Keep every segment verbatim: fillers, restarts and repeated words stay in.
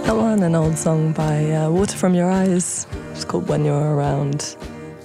That one, an old song by uh, Water From Your Eyes. It's called When You're Around.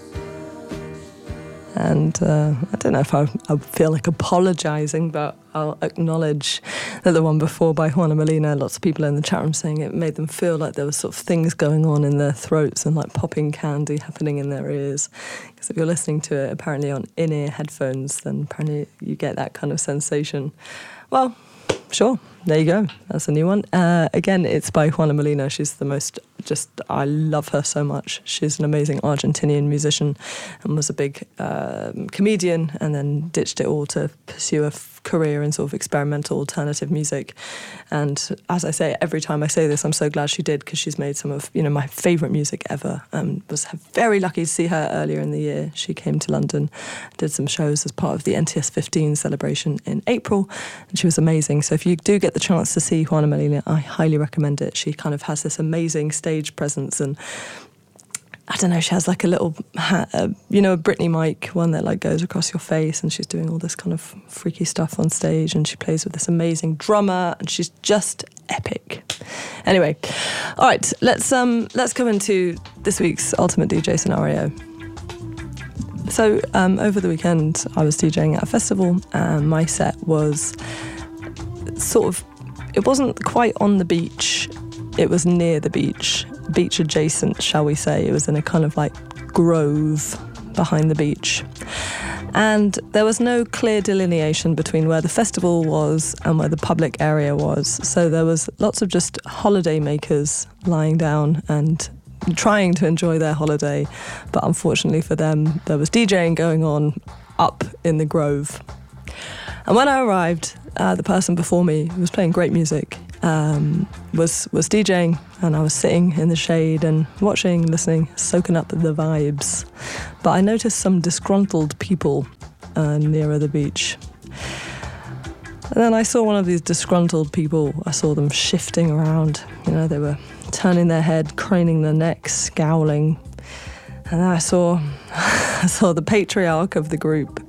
And uh, I don't know if I, I feel like apologising, but I'll acknowledge that the one before by Juana Molina, lots of people in the chat room saying it made them feel like there was sort of things going on in their throats and like popping candy happening in their ears. Because if you're listening to it apparently on in-ear headphones, then apparently you get that kind of sensation. Well, sure, there you go. That's a new one. Uh, again, it's by Juana Molina. She's the most, just, I love her so much. She's an amazing Argentinian musician and was a big um, comedian and then ditched it all to pursue a f- career in sort of experimental alternative music. And as I say, every time I say this, I'm so glad she did, because she's made some of, you know, my favourite music ever. Um, was very lucky to see her earlier in the year. She came to London, did some shows as part of the N T S fifteen celebration in April, and she was amazing. So if you do get the chance to see Juana Molina, I highly recommend it. She kind of has this amazing stage presence, and I don't know, she has like a little hat, uh, you know, a Britney mic, one that like goes across your face, and she's doing all this kind of freaky stuff on stage, and she plays with this amazing drummer, and she's just epic. Anyway, all right, let's um let's go into this week's Ultimate D J Scenario. So um, over the weekend, I was DJing at a festival, and my set was sort of, it wasn't quite on the beach, it was near the beach, beach adjacent, shall we say. It was in a kind of like grove behind the beach. And there was no clear delineation between where the festival was and where the public area was. So there was lots of just holiday makers lying down and trying to enjoy their holiday. But unfortunately for them, there was DJing going on up in the grove. And when I arrived, uh, the person before me, who was playing great music, um, was was DJing, and I was sitting in the shade and watching, listening, soaking up the vibes. But I noticed some disgruntled people uh, nearer the beach. And then I saw one of these disgruntled people. I saw them shifting around. You know, they were turning their head, craning their necks, scowling. And then I saw, I saw the patriarch of the group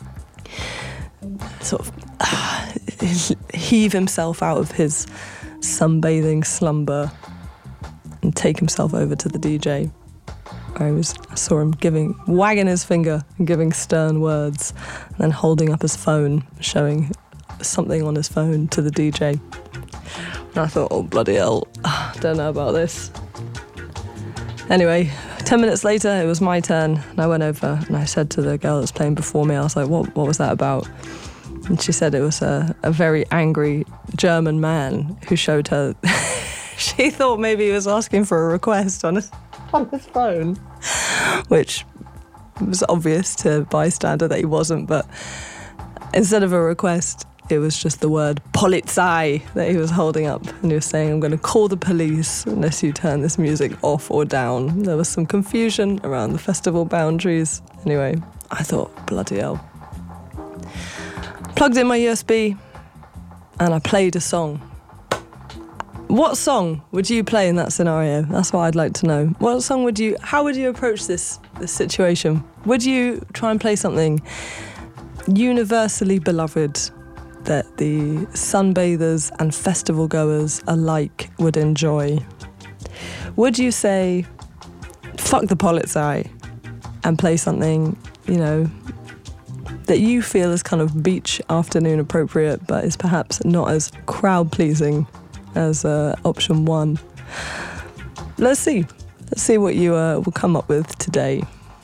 sort of uh, heave himself out of his sunbathing slumber and take himself over to the D J. I was I saw him giving, wagging his finger and giving stern words, and then holding up his phone, showing something on his phone to the D J. And I thought, oh bloody hell, I don't know about this. Anyway, ten minutes later, it was my turn, and I went over and I said to the girl that was playing before me, I was like, what, what was that about? And she said it was a, a very angry German man who showed her. She thought maybe he was asking for a request on his, on his phone, which was obvious to bystander that he wasn't, but instead of a request, it was just the word Polizei that he was holding up, and he was saying, I'm going to call the police unless you turn this music off or down. There was some confusion around the festival boundaries. Anyway, I thought, bloody hell. Plugged in my U S B and I played a song. What song would you play in that scenario? That's what I'd like to know. What song would you, how would you approach this, this situation? Would you try and play something universally beloved that the sunbathers and festival goers alike would enjoy? Would you say, fuck the Polizei, and play something, you know, that you feel is kind of beach afternoon appropriate, but is perhaps not as crowd pleasing as uh, option one? Let's see. Let's see what you uh, will come up with today.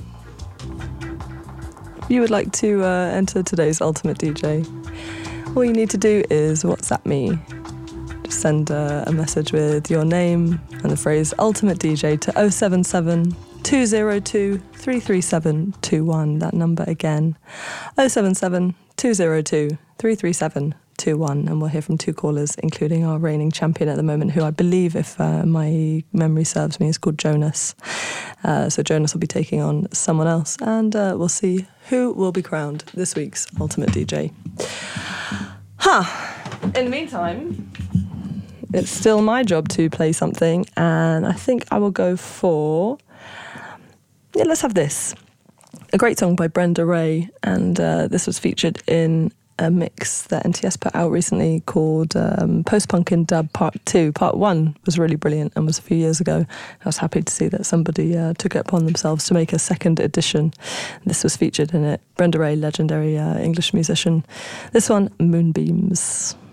If you would like to uh, enter today's Ultimate D J, all you need to do is WhatsApp me. Just send uh, a message with your name and the phrase Ultimate D J to oh seven seven, two oh two, three three seven two one. That number again, oh seven seven, two oh two, three three seven two one. And we'll hear from two callers, including our reigning champion at the moment, who I believe, if uh, my memory serves me, is called Jonas. Uh, so Jonas will be taking on someone else, and uh, we'll see who will be crowned this week's Ultimate D J. Huh. In the meantime, it's still my job to play something, and I think I will go for... Yeah, let's have this. A great song by Brenda Ray, and uh, this was featured in a mix that N T S put out recently called um, Post Punk in Dub Part two. Part one was really brilliant and was a few years ago. I was happy to see that somebody uh, took it upon themselves to make a second edition. This was featured in it. Brenda Ray, legendary uh, English musician. This one, Moonbeams.